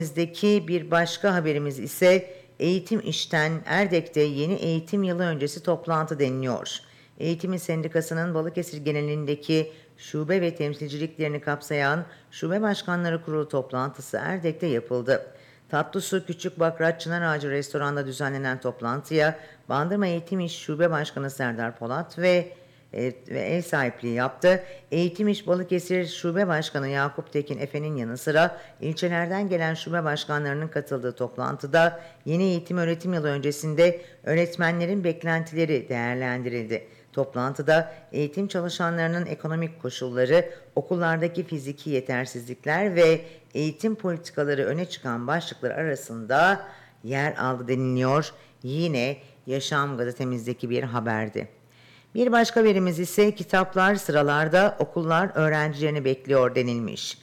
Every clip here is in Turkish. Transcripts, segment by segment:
Bizdeki bir başka haberimiz ise Eğitim İş'ten Erdek'te yeni eğitim yılı öncesi toplantı deniliyor. Eğitimin Sendikası'nın Balıkesir genelindeki şube ve temsilciliklerini kapsayan Şube Başkanları Kurulu toplantısı Erdek'te yapıldı. Tatlısu Küçük Bakraç Çınar Ağacı restoranda düzenlenen toplantıya Bandırma Eğitim İş Şube Başkanı Serdar Polat ve ev sahipliği yaptı. Eğitim İş Balıkesir Şube Başkanı Yakup Tekin Efe'nin yanı sıra ilçelerden gelen şube başkanlarının katıldığı toplantıda yeni eğitim öğretim yılı öncesinde öğretmenlerin beklentileri değerlendirildi. Toplantıda eğitim çalışanlarının ekonomik koşulları, okullardaki fiziki yetersizlikler ve eğitim politikaları öne çıkan başlıklar arasında yer aldı deniliyor. Yine Yaşam gazetemizdeki bir haberdi. Bir başka verimiz ise kitaplar sıralarda, okullar öğrencilerini bekliyor denilmiş.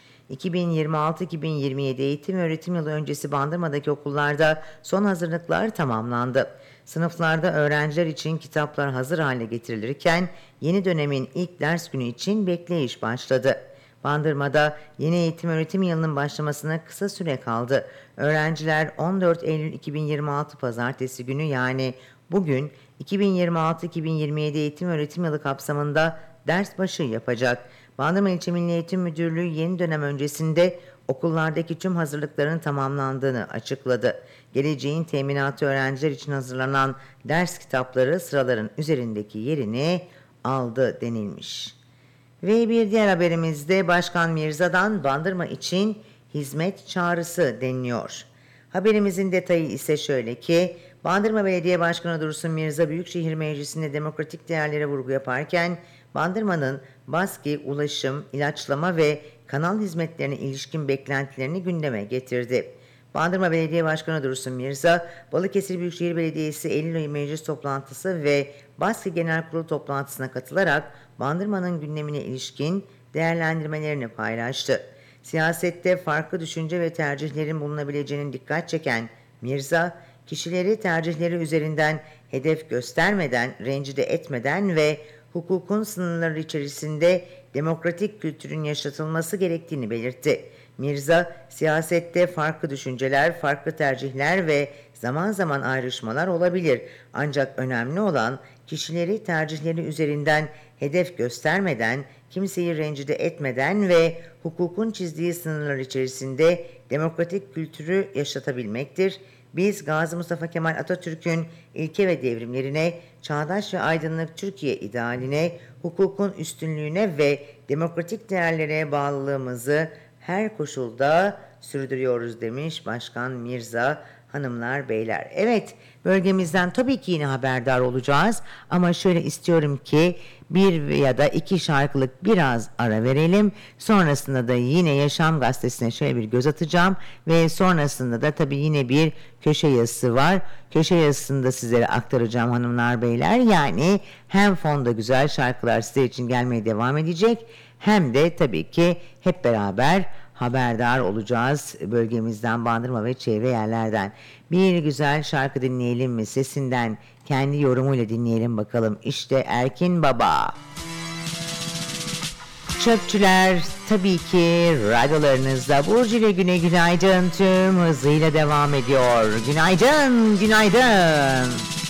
2026-2027 eğitim öğretim yılı öncesi Bandırma'daki okullarda son hazırlıklar tamamlandı. Sınıflarda öğrenciler için kitaplar hazır hale getirilirken yeni dönemin ilk ders günü için bekleyiş başladı. Bandırma'da yeni eğitim öğretim yılının başlamasına kısa süre kaldı. Öğrenciler 14 Eylül 2026 Pazartesi günü yani bugün 2026-2027 eğitim öğretim yılı kapsamında ders başı yapacak. Bandırma İlçe Milli Eğitim Müdürlüğü yeni dönem öncesinde okullardaki tüm hazırlıkların tamamlandığını açıkladı. Geleceğin teminatı öğrenciler için hazırlanan ders kitapları sıraların üzerindeki yerini aldı denilmiş. Ve bir diğer haberimizde Başkan Mirza'dan Bandırma için hizmet çağrısı deniliyor. Haberimizin detayı ise şöyle ki, Bandırma Belediye Başkanı Dursun Mirza Büyükşehir Meclisi'nde demokratik değerlere vurgu yaparken, Bandırma'nın baskı, ulaşım, ilaçlama ve kanal hizmetlerine ilişkin beklentilerini gündeme getirdi. Bandırma Belediye Başkanı Dursun Mirza, Balıkesir Büyükşehir Belediyesi Eylül ayı meclis toplantısı ve Baskı Genel Kurulu toplantısına katılarak Bandırma'nın gündemine ilişkin değerlendirmelerini paylaştı. Siyasette farklı düşünce ve tercihlerin bulunabileceğinin dikkat çeken Mirza, kişileri tercihleri üzerinden hedef göstermeden, rencide etmeden ve hukukun sınırları içerisinde demokratik kültürün yaşatılması gerektiğini belirtti. Mirza, siyasette farklı düşünceler, farklı tercihler ve zaman zaman ayrışmalar olabilir. Ancak önemli olan kişileri tercihleri üzerinden hedef göstermeden, kimseyi rencide etmeden ve hukukun çizdiği sınırlar içerisinde demokratik kültürü yaşatabilmektir. Biz Gazi Mustafa Kemal Atatürk'ün ilke ve devrimlerine, çağdaş ve aydınlık Türkiye idealine, hukukun üstünlüğüne ve demokratik değerlere bağlılığımızı her koşulda sürdürüyoruz demiş Başkan Mirza. Hanımlar, beyler. Evet, bölgemizden tabii ki yine haberdar olacağız ama şöyle istiyorum ki bir ya da iki şarkılık biraz ara verelim. Sonrasında da yine Yaşam Gazetesi'ne şöyle bir göz atacağım ve sonrasında da tabii yine bir köşe yazısı var. Köşe yazısını da sizlere aktaracağım hanımlar, beyler. Yani hem fonda güzel şarkılar sizler için gelmeye devam edecek hem de tabii ki hep beraber haberdar olacağız bölgemizden, Bandırma ve çevre yerlerden. Bir güzel şarkı dinleyelim mi? Sesinden kendi yorumuyla dinleyelim bakalım. İşte Erkin Baba. Çöpçüler tabii ki radyolarınızda Burcu ile Güne günaydın tüm hızıyla devam ediyor. Günaydın, günaydın.